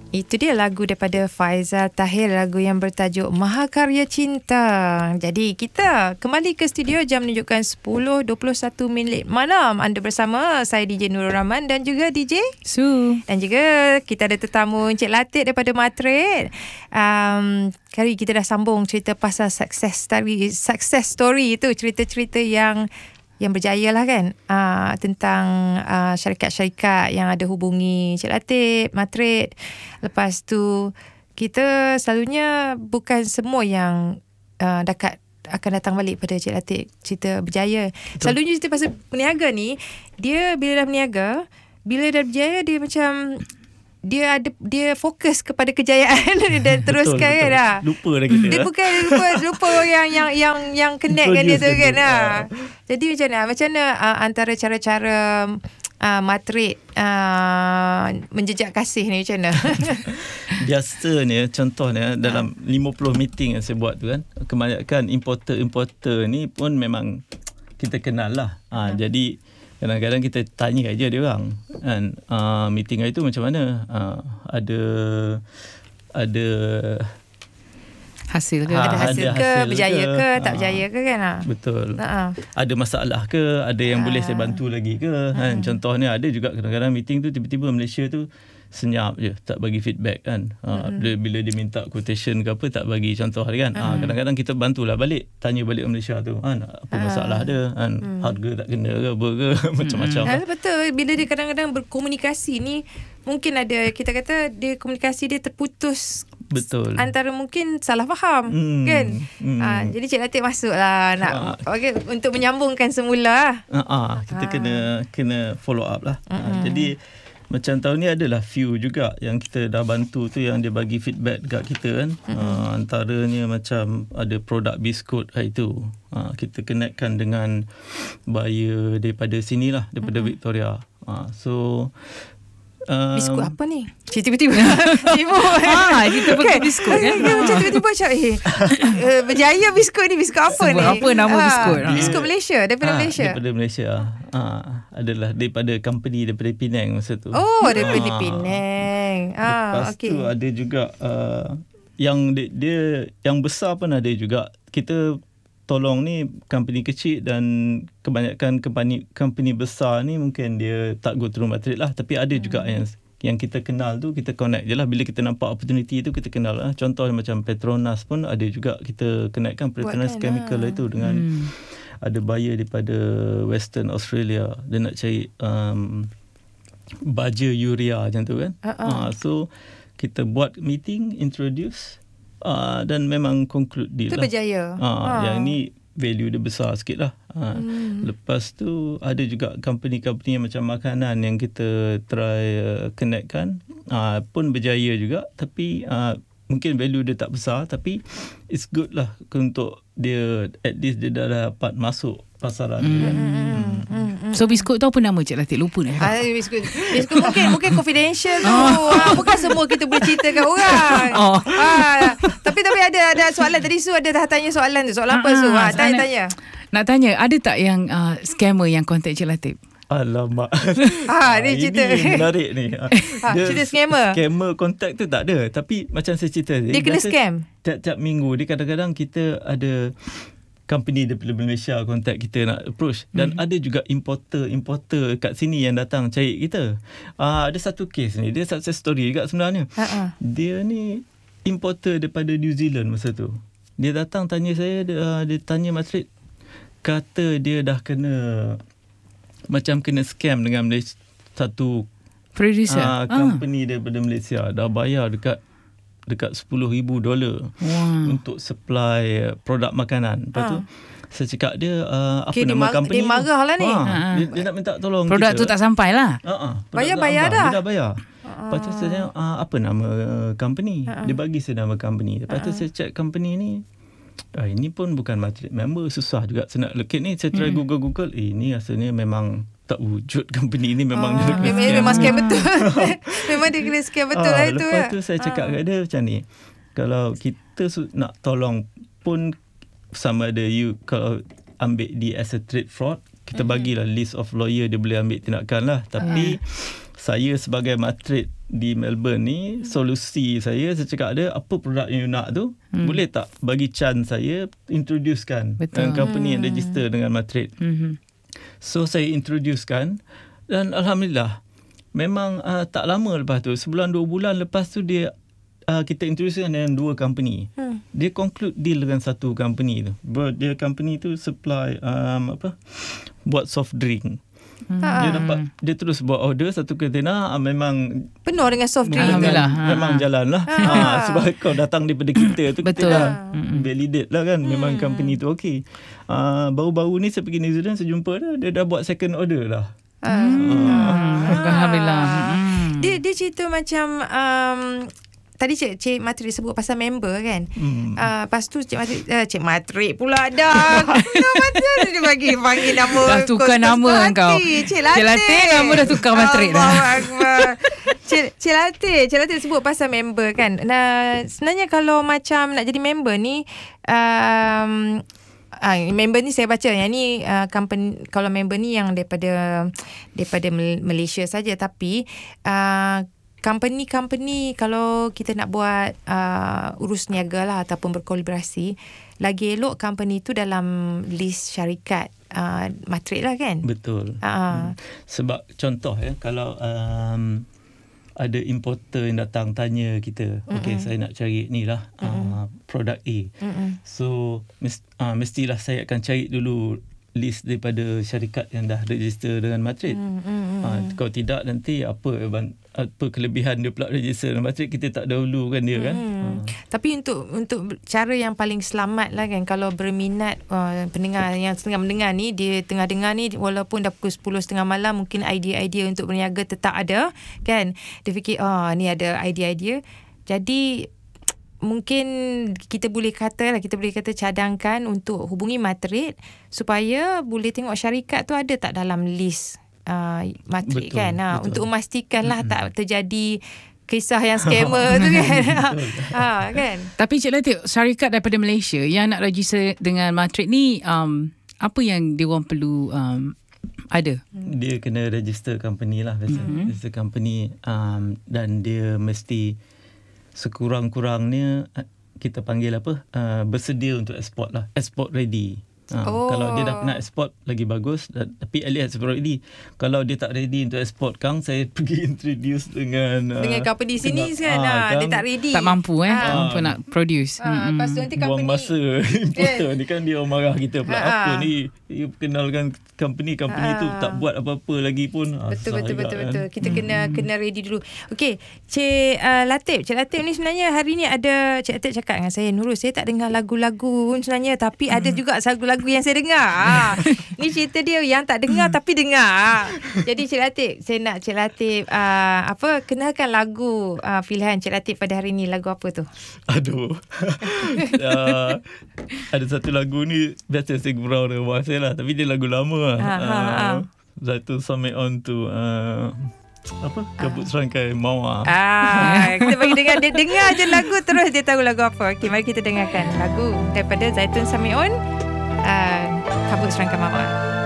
Itu dia lagu daripada Faizal Tahir, lagu yang bertajuk Mahakarya Cinta. Jadi kita kembali ke studio, jam menunjukkan 10.21 malam. Anda bersama saya DJ Nurul Rahman dan juga DJ Su. Dan juga kita ada tetamu Encik Latif daripada Matrade. Kali kita dah sambung cerita pasal success story itu, cerita-cerita yang berjaya lah kan, tentang syarikat-syarikat yang ada hubungi Encik Latif, Matrade. Lepas tu kita selalunya bukan semua yang akan datang balik pada Encik Latif cerita berjaya. Betul. Selalunya cerita pasal peniaga ni, dia bila dah berniaga, bila dah berjaya, dia macam dia fokus kepada kejayaan dan teruskan kan dah. Lupa dah kita. Dia bukan lupa yang connect kan dia tu kan. Jadi macam mana antara cara-cara Matrade menjejak kasih ni macam mana? Biasanya contohnya dalam 50 meeting yang saya buat tu kan, kebanyakan importer ni pun memang kita kenal lah. Jadi kadang-kadang kita tanya aja dia orang kan, meeting hari tu macam mana, ada hasil ke, berjaya ke, tak berjaya ke kan. Betul. Ada masalah ke, ada yang boleh saya bantu lagi ke kan. Contohnya ada juga kadang-kadang meeting tu tiba-tiba Malaysia tu senyap je, tak bagi feedback kan. Bila dia minta quotation ke apa, tak bagi contoh kan. Kadang-kadang kita bantulah balik, tanya balik Malaysia tu kan, apa masalah dia kan, harga tak kena ke apa ke, macam-macam. Betul, bila dia kadang-kadang berkomunikasi ni, mungkin ada, kita kata dia komunikasi dia terputus. Betul. Antara mungkin salah faham kan. Jadi Cik Latif masuklah nak untuk menyambungkan semula. Kita kena follow up lah. Jadi macam tahun ni adalah few juga yang kita dah bantu tu, yang dia bagi feedback dekat kita kan. Antaranya macam ada produk biskut hari tu. Kita connectkan dengan buyer daripada sini lah, daripada Victoria. So biskut apa ni? Tiba-tiba kita pakai biskut kan. Macam tiba-tiba macam berjaya biskut ni, biskut apa sebut ni? Apa nama biskut? Biskut Malaysia, daripada Malaysia. Daripada Malaysia. Adalah daripada company daripada Penang masa tu. Daripada Penang. Lepas tu ada juga yang dia yang besar pun ada juga. Kita tolong ni company kecil, dan kebanyakan company besar ni mungkin dia tak go through Matrade lah, tapi ada juga yang kita kenal tu, kita connect je lah. Bila kita nampak opportunity tu, kita kenal lah. Contoh macam Petronas pun ada juga, kita connectkan Petronas Chemical itu dengan ada buyer daripada Western Australia, dia nak cari baja urea macam tu kan. So kita buat meeting, introduce, dan memang conclude deal lah. Itu berjaya. Yang ni value dia besar sikit lah. Lepas tu ada juga company-company yang macam makanan yang kita try connectkan, pun berjaya juga. Tapi mungkin value dia tak besar, tapi it's good lah untuk dia, at least dia dah dapat masuk pasaran. So biskut tu apa nama Cik Latif? Lupa dah. Biskut mungkin confidential tu. Bukan semua kita boleh ceritakan orang. Tapi ada soalan tadi. Su ada dah tanya soalan tu. Soalan apa Su? Tanya. Nak tanya, ada tak yang scammer yang contact Cik Latif? Alamak. Ni cerita. Ini menarik ni. Cerita scammer. Scammer contact tu tak ada. Tapi macam saya cerita, dia kena scam. Tiap minggu dia kadang-kadang kita ada company daripada Malaysia contact kita nak approach, dan ada juga importer kat sini yang datang cari kita. Ada satu case ni, dia success story juga sebenarnya. Dia ni importer daripada New Zealand masa tu. Dia datang tanya saya, dia tanya Matrade, kata dia dah kena scam dengan satu producer company daripada Malaysia. Dah bayar dekat $10,000 untuk supply produk makanan. Lepas tu saya cakap dia apa nama company, dia marah lah ni. Dia nak minta tolong produk kita. Tu tak sampai lah. Bayar dah. Dia dah bayar. Lepas tu saya tanya apa nama company. Dia bagi saya nama company. Lepas tu saya check company ni, ini pun bukan Matrade member, susah juga saya nak locate ni. Saya try Google, ini asalnya memang tak wujud company ni, memang memang scam betul. Memang dia kena scam betul lah itu. Lepas tu saya cakap kat dia macam ni, kalau kita nak tolong pun, sama ada you kalau ambil dia as a trade fraud, kita bagilah list of lawyer, dia boleh ambil tindakan lah. Tapi saya sebagai Matrade di Melbourne ni, solusi saya cakap ada, apa produk yang you nak tu, boleh tak bagi chance saya introducekan company yang register dengan Matrade. So saya introducekan, dan alhamdulillah memang tak lama lepas tu, sebulan 2 bulan lepas tu dia kita introducekan dengan 2 company. Dia conclude deal dengan satu company tu. Dia company tu supply buat soft drink. Dia terus buat order satu container, memang penuh dengan soft drink. Alhamdulillah. Memang jalan lah. Sebab kau datang daripada kita tu, betul. Kita dah validate lah kan. Memang company tu okey. Baru-baru ni saya pergi New Zealand, saya jumpa dia dah buat second order lah. Alhamdulillah. Dia cerita macam tadi Cik Matrade sebut pasal member kan. Lepas tu Cik Matrade pula dah. Matrade dia panggil nama. Dah tukar nama kau. Cik Latte nama dah tukar Matrade dah. Cik Latte sebut pasal member kan. Nah, sebenarnya kalau macam nak jadi member ni, member ni saya baca yang ni company, kalau member ni yang daripada Malaysia saja, tapi company kalau kita nak buat urus niaga lah ataupun berkolaborasi, lagi elok company tu dalam list syarikat Matrade lah kan. Betul. Sebab contoh kalau ada importer yang datang tanya kita, okey saya nak cari ni lah produk A. So mestilah saya akan cari dulu list daripada syarikat yang dah register dengan Matrade. Kalau tidak, nanti apa kelebihan dia pula register dengan Matrade, kita tak dahulukan dia kan. Tapi untuk cara yang paling selamat lah kan, kalau berminat pendengar yang tengah mendengar ni, dia tengah dengar ni, walaupun dah pukul 10.30 malam, mungkin idea-idea untuk berniaga tetap ada kan. Dia fikir ni ada idea-idea. Jadi mungkin kita boleh kata cadangkan untuk hubungi Matrade supaya boleh tengok syarikat tu ada tak dalam list Matrade kan. Betul. Untuk memastikanlah tak terjadi kisah yang scammer tu kan. Kan. Tapi Cik Latif, syarikat daripada Malaysia yang nak register dengan Matrade ni, apa yang dia orang perlu ada? Dia kena register company lah biasa. Register company, dan dia mesti sekurang-kurangnya kita panggil bersedia untuk export lah, export ready. Kalau dia dah nak export lagi bagus, tapi at least export ready. Kalau dia tak ready untuk export, Kang, saya pergi introduce dengan company sini kan. Dia tak ready, tak mampu mampu nak produce. Lepas tu nanti company buang masa importer ni kan, dia orang marah kita pula. Apa ni, you kenalkan company tu tak buat apa-apa lagi pun. Betul. Kita kena ready dulu. Okey, Cik Latif ni sebenarnya hari ni ada, Cik Latif cakap dengan saya, Nurul, saya tak dengar lagu-lagu sebenarnya, tapi ada juga lagu-lagu yang saya dengar. Ni cerita dia yang tak dengar tapi dengar. Jadi Cik Latif, saya nak Cik Latif kenalkan lagu pilihan Cik Latif pada hari ni. Lagu apa tu? Aduh. Ada satu lagu ni biasa saya gurau dengan rumah saya lah, tapi dia lagu lama lah. Zaitun Sampai On tu Kabut Serangkai Mawar. Kita bagi dengar je lagu, terus dia tahu lagu apa. Okey, mari kita dengarkan lagu daripada Zaitun Sampai On, Kabut Serangkai Mawar.